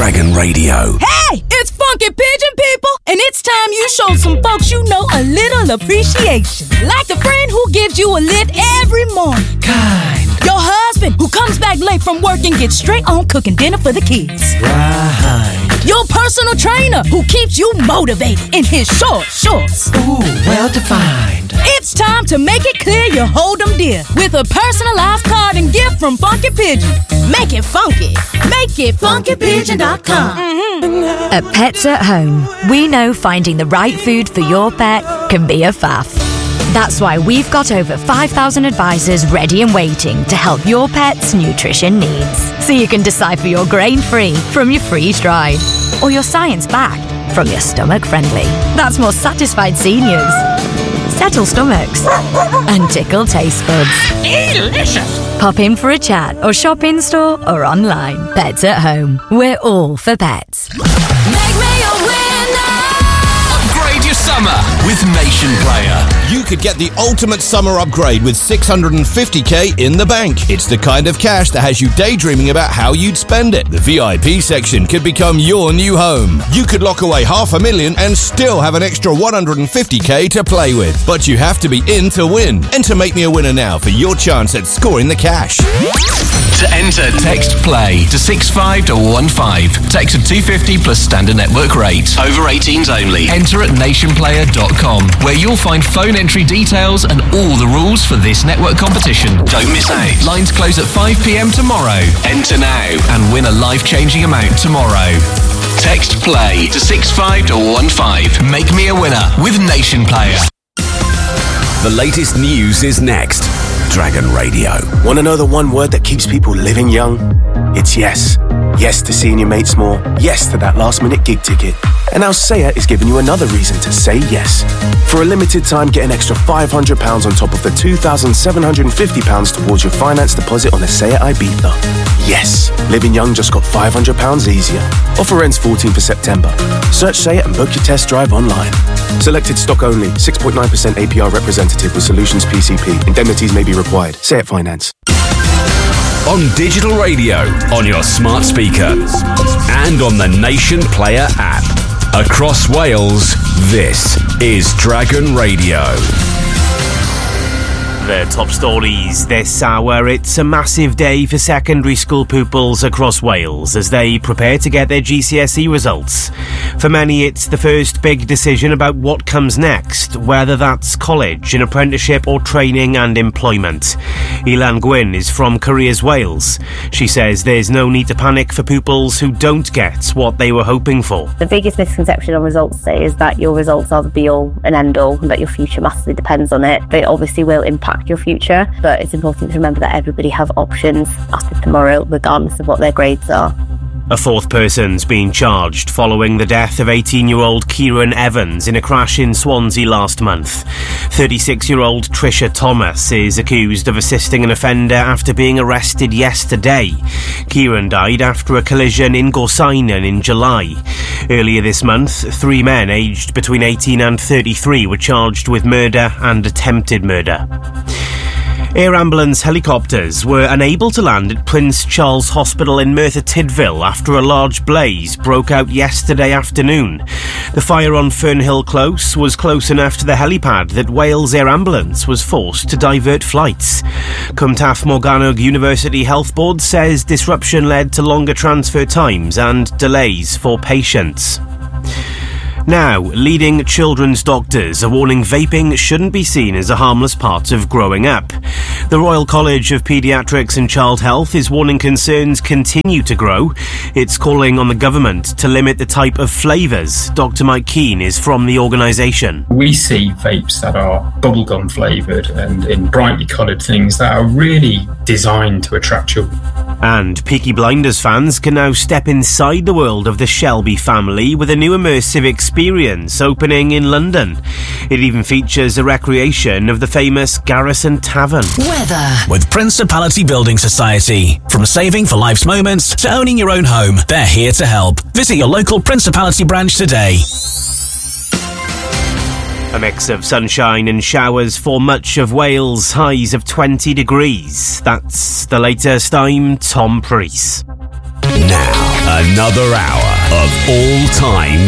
Dragon Radio. Hey, it's Funky Pigeon people, and it's time you show some folks you know a little appreciation. Like the friend who gives you a lift every morning. Kind. Your husband who comes back late from work and gets straight on cooking dinner for the kids. Right. Your personal trainer who keeps you motivated in his short shorts. Ooh, well defined. It's time to make it clear you hold them dear with a personalized card and gift from Funky Pigeon. Make it funky. Make it funkypigeon.com. At Pets at Home, we know finding the right food for your pet can be a faff. That's why we've got over 5,000 advisors ready and waiting to help your pet's nutrition needs. So you can decipher your grain-free from your freeze-dried, or your science-backed from your stomach-friendly. That's more satisfied seniors, settle stomachs, and tickle taste buds. Delicious! Pop in for a chat or shop in-store or online. Pets at Home. We're all for pets. Make me a winner. Upgrade your summer with Nation Player. You could get the ultimate summer upgrade with $650K in the bank. It's the kind of cash that has you daydreaming about how you'd spend it. The VIP section could become your new home. You could lock away $500,000 and still have an extra $150K to play with. But you have to be in to win. Enter Make Me a Winner now for your chance at scoring the cash. To enter, text PLAY to 65215. Text at $250 plus standard network rate. Over 18s only. Enter at nationplayer.com, where you'll find phone entry details and all the rules for this network competition. Don't miss out. Lines close at 5 p.m. tomorrow. Enter now and win a life-changing amount tomorrow. Text PLAY to 65215. Make me a winner with Nation Player. The latest news is next. Dragon Radio. Want to know the one word that keeps people living young? It's yes. Yes to seeing your mates more. Yes to that last-minute gig ticket. And now Say It is giving you another reason to say yes. For a limited time, get an extra £500 on top of the £2,750 towards your finance deposit on a Say It Ibiza. Yes, living young just got £500 easier. Offer ends 14th of September. Search Say It and book your test drive online. Selected stock only. 6.9% APR representative with Solutions PCP. Indemnities may be required. Say It Finance. On digital radio, on your smart speaker, and on the Nation Player app. Across Wales, this is Dragon Radio. The top stories this hour. It's a massive day for secondary school pupils across Wales as they prepare to get their GCSE results. For many, it's the first big decision about what comes next, whether that's college, an apprenticeship or training and employment. Ilan Gwyn is from Careers Wales. She says there's no need to panic for pupils who don't get what they were hoping for. The biggest misconception on results day is that your results are the be-all and end-all and that your future massively depends on it. They obviously will impact your future, but it's important to remember that everybody have options after tomorrow, regardless of what their grades are. A fourth person's been charged following the death of 18-year-old Kieran Evans in a crash in Swansea last month. 36-year-old Trisha Thomas is accused of assisting an offender after being arrested yesterday. Kieran died after a collision in Gorsinan in July. Earlier this month, 3 men aged between 18 and 33 were charged with murder and attempted murder. Air Ambulance helicopters were unable to land at Prince Charles Hospital in Merthyr Tydfil after a large blaze broke out yesterday afternoon. The fire on Fernhill Close was close enough to the helipad that Wales Air Ambulance was forced to divert flights. Cwmtaf Morgannwg University Health Board says disruption led to longer transfer times and delays for patients. Now, leading children's doctors are warning vaping shouldn't be seen as a harmless part of growing up. The Royal College of Paediatrics and Child Health is warning concerns continue to grow. It's calling on the government to limit the type of flavours. Dr Mike Keane is from the organisation. We see vapes that are bubblegum flavoured and in brightly coloured things that are really designed to attract children. And Peaky Blinders fans can now step inside the world of the Shelby family with a new immersive experience opening in London. It even features a recreation of the famous Garrison Tavern. Weather with Principality Building Society. From saving for life's moments to owning your own home, they're here to help. Visit your local Principality branch today. A mix of sunshine and showers for much of Wales, highs of 20 degrees. That's the latest. I'm Tom Preece. Now, Another hour of all-time